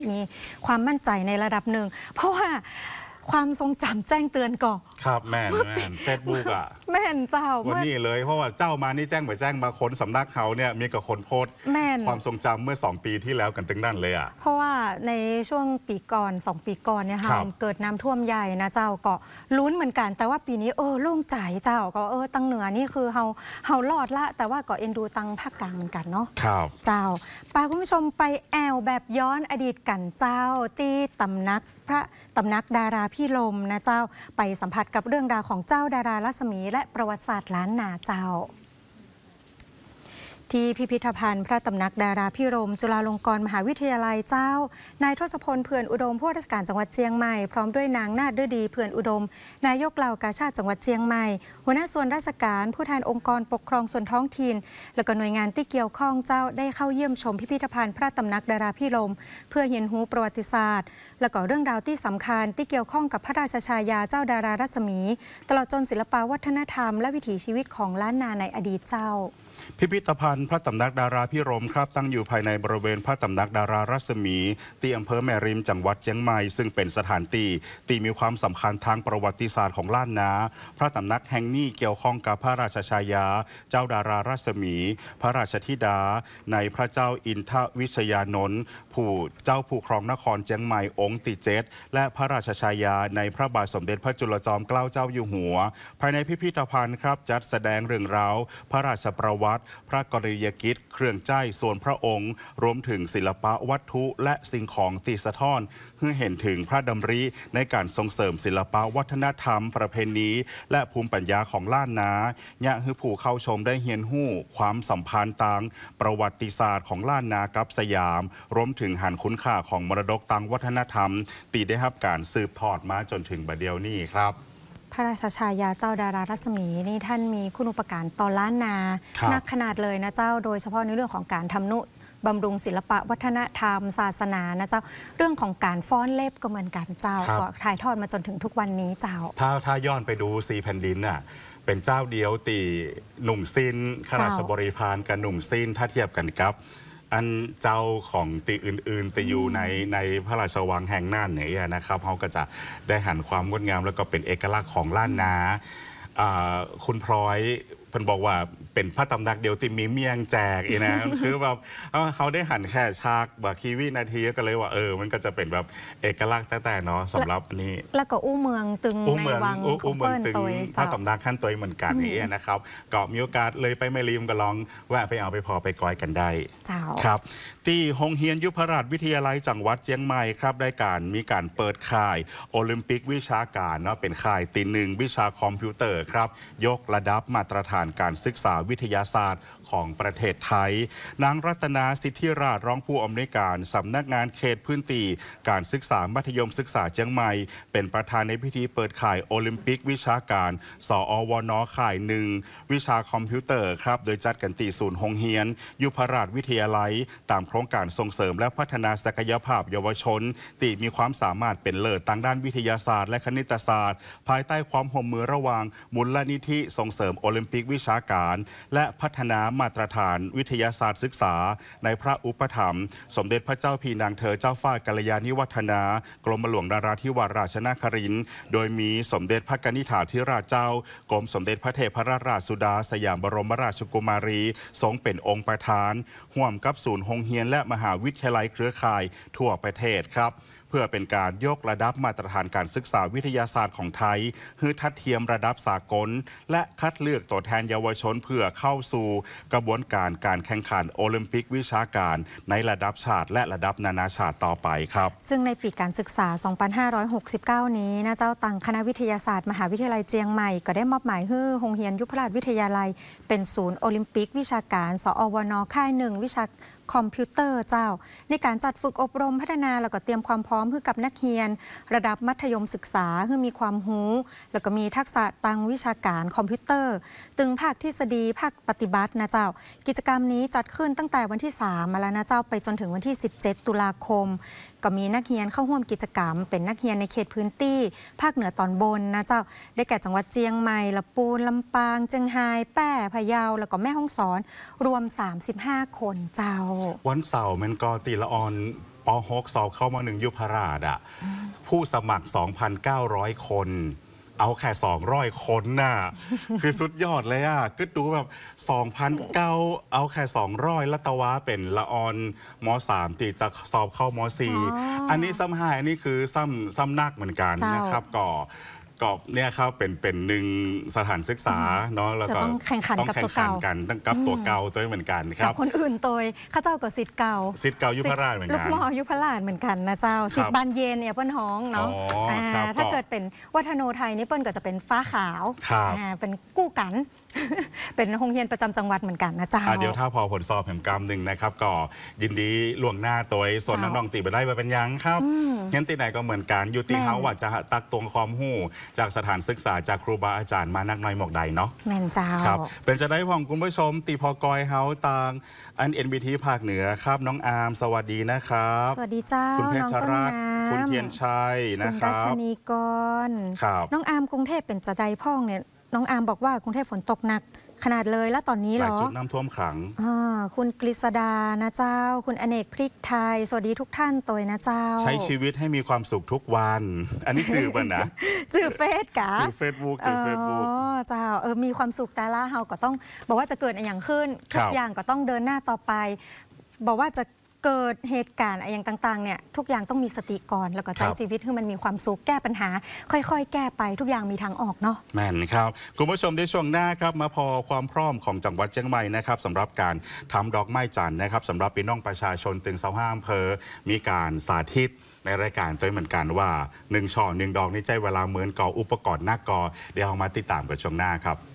มีความมั่นใจในระดับหนึ่งเพราะว่าความทรงจำแจ้งเตือนก่อนครับแม่นเฟซบุ๊กอ่ะแม่นเจ้าวันนี้เลยเพราะว่าเจ้ามานี่แจ้งมาคนสำนักเขาเนี่ยมีกับคนโพสต์ความทรงจำเมื่อ2 ปีที่แล้วกันตึงนั่นเลยอ่ะเพราะว่าในช่วงปีก่อน2 ปีก่อนเนี่ยค่ะเกิดน้ำท่วมใหญ่นะเจ้าก็ลุ้นเหมือนกันแต่ว่าปีนี้โล่งใจเจ้าก็ตังเหนือนี่คือเฮารอดละแต่ว่าก็เอ็นดูตังภาคกลางเหมือนกันเนาะครับเจ้าไปคุณผู้ชมไปแอวแบบย้อนอดีตกันเจ้าที่ตำนักดาราพี่ลมนะเจ้าไปสัมผัสกับเรื่องราวของเจ้าดารารัศมีและประวัติศาสตร์ล้านนาเจ้าที่พิพิธภัณฑ์พระตำหนักดาราพิรมจุฬาลงกรณ์มหาวิทยาลัยเจ้านายทศพลเผื่อนอุดมผู้ว่าราชการจังหวัดเชียงใหม่พร้อมด้วยนางนาฏฤดีเผื่อนอุดมนายกเหล่ากาชาดจังหวัดเชียงใหม่หัวหน้าส่วนราชการผู้แทนองค์กรปกครองส่วนท้องถิ่นและก็หน่วยงานที่เกี่ยวข้องเจ้าได้เข้าเยี่ยมชมพิพิธภัณฑ์พระตำหนักดาราพิรมเพื่อเห็นหูประวัติศาสตร์และก็เรื่องราวที่สำคัญที่เกี่ยวข้องกับพระราชฉายาเจ้าดารารัศมีตลอดจนศิลปวัฒนธรรมและวิถีชีวิตของล้านนาในอดีตเจ้าพิพิธภัณฑ์พระตำหนักดาราพิรมครับตั้งอยู่ภายในบริเวณพระตำหนักดารารัศมีที่อำเภอแม่ริมจังหวัดเชียงใหม่ซึ่งเป็นสถานที่มีความสำคัญทางประวัติศาสตร์ของล้านนาพระตำหนักแห่งนี้เกี่ยวข้องกับพระราชฉายาเจ้าดารารัศมีพระราชธิดาในพระเจ้าอินทวิชยานนท์ผู้ครองนครเชียงใหม่องค์ที่7และพระราชฉายาในพระบาทสมเด็จพระจุลจอมเกล้าเจ้าอยู่หัวภายในพิพิธภัณฑ์ครับจัดแสดงเรื่องราวพระราชประวัติพระกรณียกิจเครื่องใจส่วนพระองค์รวมถึงศิลปะวัตถุและสิ่งของตีสะท้อนเพื่อเห็นถึงพระดำริในการส่งเสริมศิลปะวัฒนธรรมประเพณีและภูมิปัญญาของล้านนาเนี่ยให้ผู้เข้าชมได้เห็นหู้ความสัมพันธ์ต่างประวัติศาสตร์ของล้านนากับสยามรวมถึงหันคุณค่าของมรดกทางวัฒนธรรมตีได้รับการสืบทอดมาจนถึงบัดเดียวนี้ครับพระราชฉายาเจ้าดารารัศมีนี่ท่านมีคุณูปการต่อล้านนานักขนาดเลยนะเจ้าโดยเฉพาะในเรื่องของการทำนุบำรุงศิลปะวัฒนธรรมศาสนานะเจ้าเรื่องของการฟ้อนเล็บก็เหมือนกันเจ้าก็ถ่ายทอดมาจนถึงทุกวันนี้เจ้าถ้าย้อนไปดูสีแผ่นดินน่ะเป็นเจ้าเดียวตีหนุ่มซินข้าราชบริพารกับหนุ่มซินถ้าเทียบกันครับอันเจ้าของตีอื่นๆตีอยู่ในพระราชวังแห่งน่านเนี่ยนะครับเขาก็จะได้หันความงดงามแล้วก็เป็นเอกลักษณ์ของล้านนาคุณพลอยเพิ่นบอกว่าเป็นพระตำหนักเดียวที่มีเมียงแจกอีนะคือแบบเขาได้หันแค่ฉากแบบคีวินาทีก็เลยว่ามันก็จะเป็นแบบเอกลักษณ์แต่เนาะสำหรับอันนี้แล้วก็อู้เมืองตึงในวังของเปิ้ลตัวพระตำหนักขั้นตัวเหมือนกันนี่นะครับก็มีโอกาสเลยไปไม่ลืมก็ลองแวะไปเอาไปพอไปก้อยกันได้ครับที่โรงเรียนยุพราชวิทยาลัยจังหวัดเชียงใหม่ครับได้มีการเปิดค่ายโอลิมปิกวิชาการเนาะเป็นค่ายตีหนึ่งวิชาคอมพิวเตอร์ครับยกระดับมาตรฐานการศึกษาวิทยาศาสตร์ของประเทศไทยนางรัตนาสิทธิราชรองผู้อำนวยการสำนักงานเขตพื้นที่การศึกษามัธยมศึกษาเชียงใหม่เป็นประธานในพิธีเปิดค่ายโอลิมปิกวิชาการสอวนค่ายหนึ่งวิชาคอมพิวเตอร์ครับโดยจัดกันที่ศูนย์โรงเรียนยุพราชวิทยาลัยตามโครงการส่งเสริมและพัฒนาศักยภาพเยาวชนที่มีความสามารถเป็นเลิศทางด้านวิทยาศาสตร์และคณิตศาสตร์ภายใต้ความร่วมมือระหว่างมูลนิธิส่งเสริมโอลิมปิกวิชาการและพัฒนามาตรฐานวิทยาศาสตร์ศึกษาในพระอุปถัมภ์สมเด็จพระเจ้าพี่นางเธอเจ้าฟ้ากัลยาณิวัฒนากรมหลวงนาราธิวาสราชนครินทร์โดยมีสมเด็จพระกนิษฐาธิราชเจ้ากรมสมเด็จพระเทพรัตนราชสุดาสยามบรมราชกุมารีทรงเป็นองค์ประธานร่วมกับศูนย์โรงเรียนและมหาวิทยาลัยเครือข่ายทั่วประเทศครับเพื่อเป็นการยกระดับมาตรฐานการศึกษาวิทยาศาสตร์ของไทยให้ทัดเทียมระดับสากลและคัดเลือกตัวแทนเยาวชนเพื่อเข้าสู่กระบวนการการแข่งขันโอลิมปิกวิชาการในระดับชาติและระดับนานาชาติต่อไปครับซึ่งในปีการศึกษา 2569 นี้นะเจ้าตังคณะวิทยาศาสตร์มหาวิทยาลัยเจียงใหม่ก็ได้มอบหมายให้โรงเรียนยุพราชวิทยาลัยเป็นศูนย์โอลิมปิกวิชาการสอวนค่ายหนึ่งวิชาคอมพิวเตอร์เจ้าในการจัดฝึกอบรมพัฒนาแล้วก็เตรียมความพร้อมเพื่อกับนักเรียนระดับมัธยมศึกษาเพื่อมีความรู้แล้วก็มีทักษะทางวิชาการคอมพิวเตอร์ตึงภาคทฤษฎีภาคปฏิบัตินะเจ้ากิจกรรมนี้จัดขึ้นตั้งแต่วันที่3มาแล้วนะเจ้าไปจนถึงวันที่17ตุลาคมก็มีนักเรียนเข้าร่วมกิจกรรมเป็นนักเรียนในเขตพื้นที่ภาคเหนือตอนบนนะเจ้าได้แก่จังหวัดเชียงใหม่ลำพูนลำปางเชียงรายแพร่พะเยาแล้วก็แม่ฮ่องสอนรวม35คนเจ้าวันเสาร์มันก็ตีละออนป .6 สอบเข้ามา1ยุพราชอ่ะผู้สมัคร 2,900 คนเอาแค่200 คนน่ะ คือสุดยอดเลยอ่ะก็ดูแบบ 2,900 เอาแค่200แล้วตะวาเป็นละออนม.3 ตีจะสอบเข้าม.4 อันนี้ซ้ำหายอันนี้คือซ้ำนักเหมือนกันนะครับก็เนี่ยครับเป็นหนึ่งสถานศึกษาเนาะแล้วก็ต้องแข่งขันกับตัวเก่ากันต้องกับตัวเก่าตัวเหมือนกันครับคนอื่นตัวข้าเจ้าก็สิทธิ์เก่ายุพราชเหมือนกันลูกหม้อยุพราชเหมือนกันนะเจ้าสิทธิ์บานเย็นเนี่ยเปิ้ลฮ้องเนาะถ้าเกิดเป็นวัฒโนไทยนี่เปิ้ลก็จะเป็นฟ้าขาวเป็นกู้กันเป็นโรงเรียนประจำจังหวัดเหมือนกันนะเจ้าเดี๋ยวถ้าพอผลสอบแห่งกรรมหนึ่งนะครับก็ยินดีล่วงหน้าตัวส่วนน้องๆตีไปได้ไปเป็นยังครับงั้นตีไหนก็เหมือนกันอยู่ตีเขาว่าจะตักตวงความหู้จากสถานศึกษาจากครูบาอาจารย์มานักน้อยหมอกใดเนาะแม่นเจ้าครับเป็นจะได้พ่องคุณผู้ชมตีพอกอยเฮาต่างอัน NBT ภาคเหนือครับน้องอาร์มสวัสดีนะครับสวัสดีเจ้าคุณเพชรรัตน์คุณเทียนชัยนะครับคุณรัชนีกรน้องอาร์มกรุงเทพเป็นจะได้พ่องเนี่ยน้องอาร์มบอกว่ากรุงเทพฝนตกหนักขนาดเลยแล้วตอนนี้เหรอหลายจุดน้ำท่วมขังคุณกฤษดานะเจ้าคุณอเนกพริกไทยสวัสดีทุกท่านตัวนะเจ้าใช้ชีวิตให้มีความสุขทุกวันอันนี้จื่อป่ะนะจื่อเฟซกะจื่อเฟซบุ๊กเจ้ามีความสุขแต่ละเฮาก็ต้องบอกว่าจะเกิดอะไรอย่างขึ้นทุกอย่างก็ต้องเดินหน้าต่อไปบอกว่าจะเกิดเหตุการณ์อะไรอย่างต่างๆเนี่ยทุกอย่างต้องมีสติก่อนแล้วก็ใช้ชีวิตให้มันมีความสุขแก้ปัญหาค่อยๆแก้ไปทุกอย่างมีทางออกเนาะแม่นครับคุณผู้ชมในช่วงหน้าครับมาพอความพร้อมของจังหวัดเชียงใหม่นะครับสำหรับการทำดอกไม้จันทร์นะครับสำหรับพี่น้องประชาชนตึง25 อำเภอมีการสาธิตในรายการตัวเหมือนกันว่า1 ช่อ 1 ดอกนี่ใจเวลาเหมือนก่ออุปกรณ์หน้ากอเดี๋ยวเรามาติดตามกันช่วงหน้าครับ